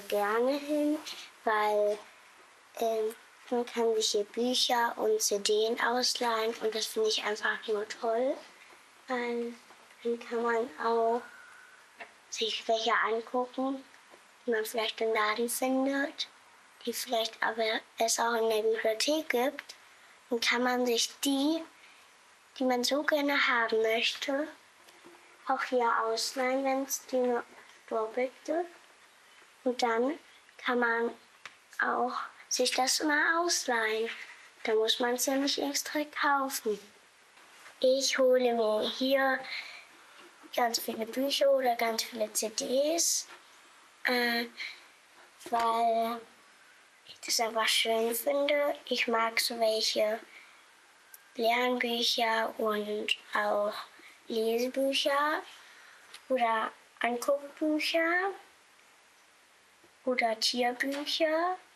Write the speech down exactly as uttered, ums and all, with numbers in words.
gerne hin, weil ähm, man kann sich hier Bücher und C Ds ausleihen und das finde ich einfach nur toll. Ähm, dann kann man auch sich welche angucken, die man vielleicht im Laden findet, die vielleicht aber es auch in der Bibliothek gibt. Dann kann man sich die, die man so gerne haben möchte, auch hier ausleihen, wenn es die nur doppelt gibt. Und dann kann man auch sich das immer ausleihen. Da muss man es ja nicht extra kaufen. Ich hole mir hier ganz viele Bücher oder ganz viele C Ds, äh, weil ich das einfach schön finde. Ich mag so welche Lernbücher und auch Lesebücher oder Anguckbücher oder Tierbücher.